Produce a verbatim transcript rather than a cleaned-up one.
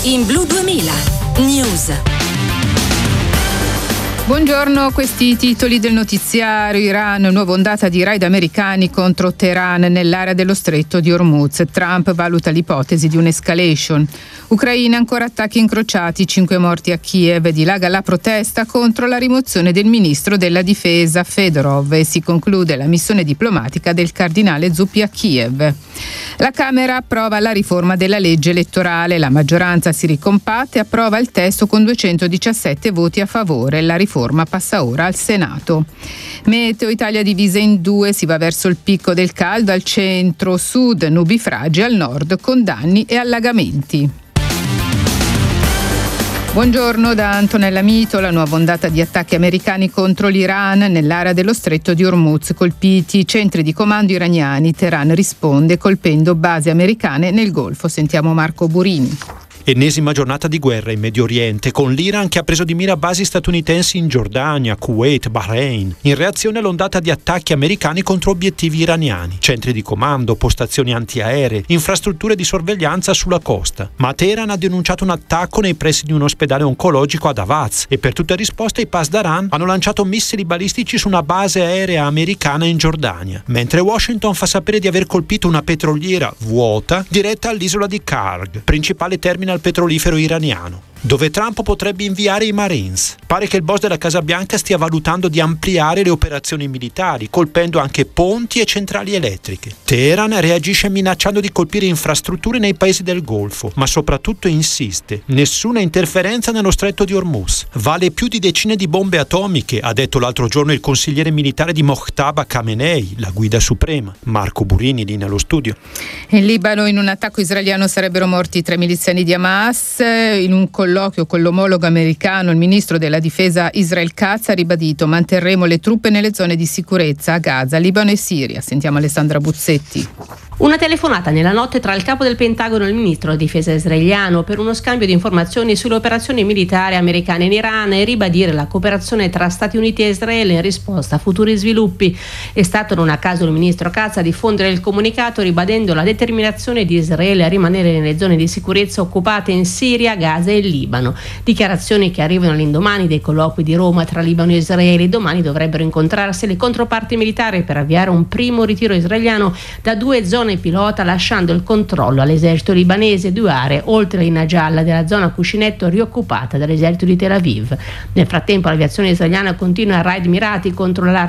In Blu duemila News. Buongiorno, questi i titoli del notiziario. Iran, nuova ondata di raid americani contro Teheran nell'area dello stretto di Hormuz. Trump valuta l'ipotesi di un'escalation. Ucraina, ancora attacchi incrociati, cinque morti a Kiev. Dilaga la protesta contro la rimozione del ministro della difesa Fedorov e si conclude la missione diplomatica del cardinale Zuppi a Kiev. La Camera approva la riforma della legge elettorale. La maggioranza si ricompatta e approva il testo con duecentodiciassette voti a favore. La riforma passa ora al Senato. Meteo Italia divisa in due, si va verso il picco del caldo al centro-sud, nubifragi al nord con danni e allagamenti. Buongiorno da Antonella Mito. La nuova ondata di attacchi americani contro l'Iran nell'area dello stretto di Hormuz, colpiti i centri di comando iraniani. Teheran risponde colpendo basi americane nel Golfo. Sentiamo Marco Burini. Ennesima giornata di guerra in Medio Oriente, con l'Iran che ha preso di mira basi statunitensi in Giordania, Kuwait, Bahrain, in reazione all'ondata di attacchi americani contro obiettivi iraniani, centri di comando, postazioni antiaeree, infrastrutture di sorveglianza sulla costa. Ma Teheran ha denunciato un attacco nei pressi di un ospedale oncologico ad Avaz e per tutta risposta i Pasdaran hanno lanciato missili balistici su una base aerea americana in Giordania, mentre Washington fa sapere di aver colpito una petroliera vuota diretta all'isola di Karg, principale terminal petrolifero iraniano, dove Trump potrebbe inviare i Marines. Pare che il boss della Casa Bianca stia valutando di ampliare le operazioni militari, colpendo anche ponti e centrali elettriche. Teheran reagisce minacciando di colpire infrastrutture nei paesi del Golfo, ma soprattutto insiste: nessuna interferenza nello stretto di Hormuz. Vale più di decine di bombe atomiche, ha detto l'altro giorno il consigliere militare di Mojtaba Khamenei, la guida suprema. Marco Burini, lì nello studio. In Libano, in un attacco israeliano sarebbero morti tre miliziani di Hamas. In un colloquio con l'omologo americano, il ministro della difesa Israel Katz ha ribadito: manterremo le truppe nelle zone di sicurezza a Gaza, Libano e Siria. Sentiamo Alessandra Buzzetti. Una telefonata nella notte tra il capo del Pentagono e il ministro della difesa israeliano per uno scambio di informazioni sulle operazioni militari americane in Iran e ribadire la cooperazione tra Stati Uniti e Israele in risposta a futuri sviluppi. È stato non a caso il ministro Katz a diffondere il comunicato ribadendo la determinazione di Israele a rimanere nelle zone di sicurezza occupate in Siria, Gaza e Libano. Dichiarazioni che arrivano all'indomani dei colloqui di Roma tra Libano e Israele. Domani dovrebbero incontrarsi le controparti militari per avviare un primo ritiro israeliano da due zone pilota, lasciando il controllo all'esercito libanese due aree oltre la linea gialla della zona cuscinetto rioccupata dall'esercito di Tel Aviv. Nel frattempo l'aviazione israeliana continua a raid mirati contro la